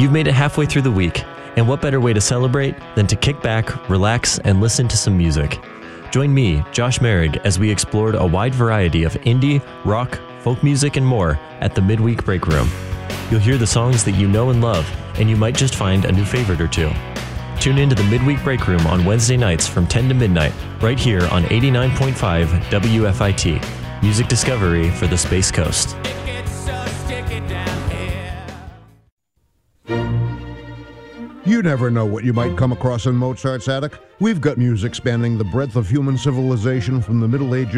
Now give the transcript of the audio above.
You've made it halfway through the week, and what better way to celebrate than to kick back, relax, and listen to some music. Join me, Josh Merrig, as we explored a wide variety of indie, rock, folk music, and more at the Midweek Break Room. You'll hear the songs that you know and love, and you might just find a new favorite or two. Tune in to the Midweek Break Room on Wednesday nights from 10 to midnight, right here on 89.5 WFIT. Music discovery for the Space Coast. You never know what you might come across in Mozart's attic. We've got music spanning the breadth of human civilization from the Middle Ages